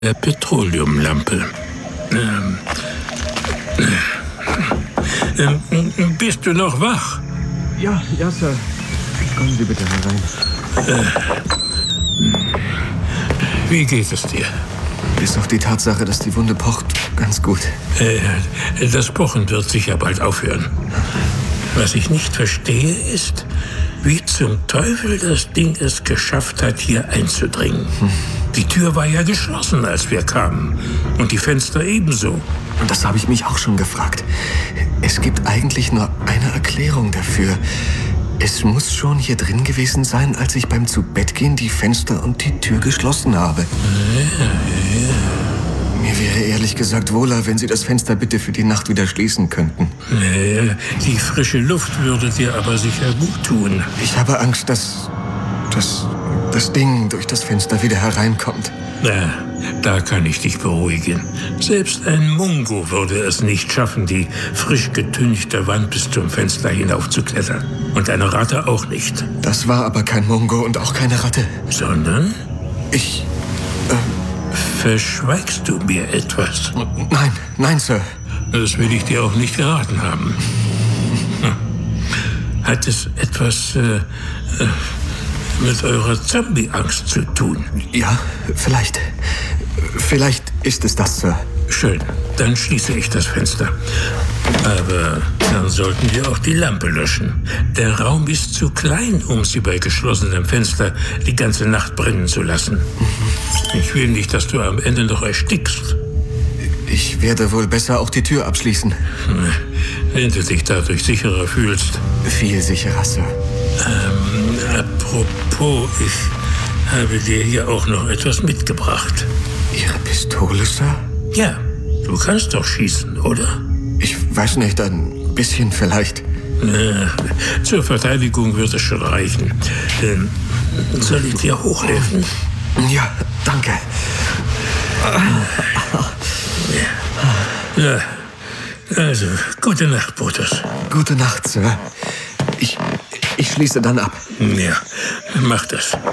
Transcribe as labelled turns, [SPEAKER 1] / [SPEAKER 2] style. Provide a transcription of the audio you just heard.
[SPEAKER 1] Petroleumlampe. Bist du noch wach?
[SPEAKER 2] Ja, Sir. Kommen Sie bitte herein.
[SPEAKER 1] Wie geht es dir?
[SPEAKER 2] Bis auf die Tatsache, dass die Wunde pocht, ganz gut.
[SPEAKER 1] Das Pochen wird sicher bald aufhören. Was ich nicht verstehe, ist, wie zum Teufel das Ding es geschafft hat, hier einzudringen. Die Tür war ja geschlossen, als wir kamen. Und die Fenster ebenso.
[SPEAKER 2] Und das habe ich mich auch schon gefragt. Es gibt eigentlich nur eine Erklärung dafür. Es muss schon hier drin gewesen sein, als ich beim Zubettgehen die Fenster und die Tür geschlossen habe. Mir wäre ehrlich gesagt wohler, wenn Sie das Fenster bitte für die Nacht wieder schließen könnten.
[SPEAKER 1] Die frische Luft würde dir aber sicher gut tun.
[SPEAKER 2] Ich habe Angst, dass das Ding durch das Fenster wieder hereinkommt.
[SPEAKER 1] Na, da kann ich dich beruhigen. Selbst ein Mungo würde es nicht schaffen, die frisch getünchte Wand bis zum Fenster hinaufzuklettern. Und eine Ratte auch nicht.
[SPEAKER 2] Das war aber kein Mungo und auch keine Ratte.
[SPEAKER 1] Sondern?
[SPEAKER 2] Ich,
[SPEAKER 1] Verschweigst du mir etwas?
[SPEAKER 2] Nein, Sir.
[SPEAKER 1] Das will ich dir auch nicht geraten haben. Hat es etwas mit eurer Zombie-Angst zu tun?
[SPEAKER 2] Ja, vielleicht. Vielleicht ist es das, Sir.
[SPEAKER 1] Schön, dann schließe ich das Fenster. Aber dann sollten wir auch die Lampe löschen. Der Raum ist zu klein, um sie bei geschlossenem Fenster die ganze Nacht brennen zu lassen. Ich will nicht, dass du am Ende noch erstickst.
[SPEAKER 2] Ich werde wohl besser auch die Tür abschließen.
[SPEAKER 1] Wenn du dich dadurch sicherer fühlst.
[SPEAKER 2] Viel sicherer, Sir.
[SPEAKER 1] Apropos, ich habe dir hier auch noch etwas mitgebracht.
[SPEAKER 2] Ihre Pistole, Sir?
[SPEAKER 1] Ja, du kannst doch schießen, oder?
[SPEAKER 2] Ich weiß nicht, ein bisschen vielleicht.
[SPEAKER 1] Zur Verteidigung wird es schon reichen. Soll ich dir hochhelfen?
[SPEAKER 2] Ja, danke.
[SPEAKER 1] Ja, also, gute Nacht, Brutus.
[SPEAKER 2] Gute Nacht, Sir. Ich schließe dann ab.
[SPEAKER 1] Ja, mach das.